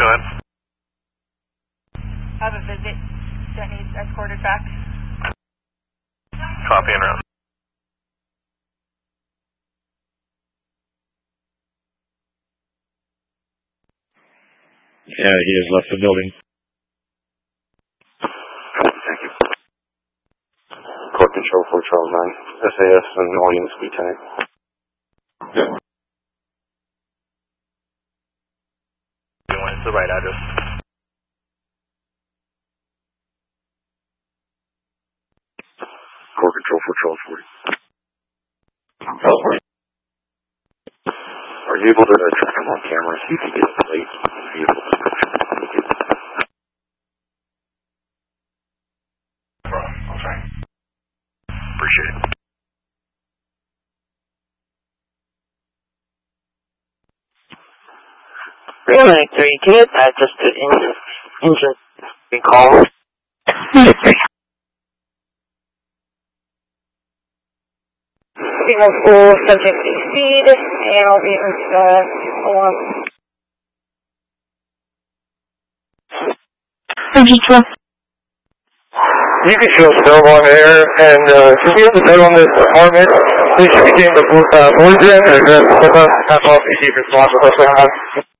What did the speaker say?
go ahead. Have a visit. Denny's escorted back. Copy and route. Yeah, he has left the building. Thank you. Court Control for Charles 9, SAS and audience lieutenant. It's the right address. Court Control for Charles 40. Are you able to track him on camera so you can get the plate of the vehicle description? I'll try. Appreciate it. Really, 3, can you get that just to engine recall? Signal full, subject exceed, and I'll be along. You can show still on air, and if you have the bed on this apartment, please begin the voice in, or just half off the chief response.